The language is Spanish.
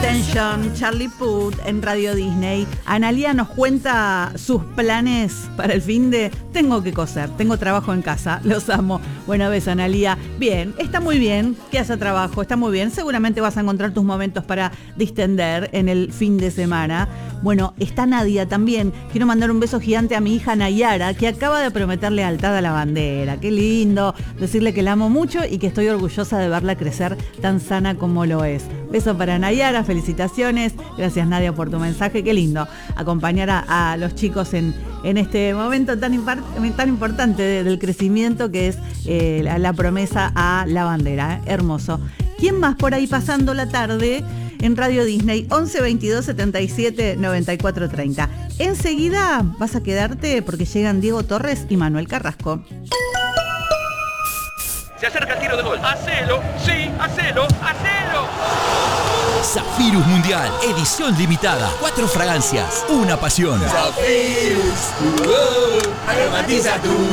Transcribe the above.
Attention, Charlie Puth en Radio Disney. Analía nos cuenta sus planes para el fin de... Tengo que coser, tengo trabajo en casa, los amo. Buena vez, Analía. Bien, está muy bien que haya trabajo, está muy bien. Seguramente vas a encontrar tus momentos para distender en el fin de semana. Bueno, está Nadia también. Quiero mandar un beso gigante a mi hija Nayara, que acaba de prometer lealtad a la bandera. Qué lindo decirle que la amo mucho y que estoy orgullosa de verla crecer tan sana como lo es. Beso para Nayara, felicitaciones. Gracias, Nadia, por tu mensaje. Qué lindo acompañar a los chicos en este momento tan importante del crecimiento que es la promesa a la bandera. Hermoso. ¿Quién más por ahí pasando la tarde en Radio Disney? 11 22 77 94 30. Enseguida vas a quedarte porque llegan Diego Torres y Manuel Carrasco. Se acerca el tiro de gol. ¡Hacelo! ¡Sí! ¡Hacelo! ¡Hacelo! Zafirus Mundial, edición limitada. 4 fragancias, una pasión. Zafirus, aromatiza tu